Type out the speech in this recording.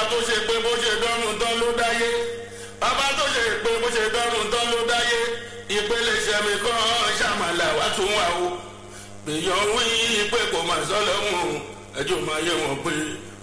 tó ṣe pé bó ṣe dọ́rùn tán ló dáyé ọba tó ṣe pé bó ṣe dọ́rùn tán ló dáyé ìpele ìṣẹ̀mí kan ṣàmàlà wá tún wà o èèyàn wí pé kò máa sọ lọ́hùn ẹjọ́ máa yé wọn pé.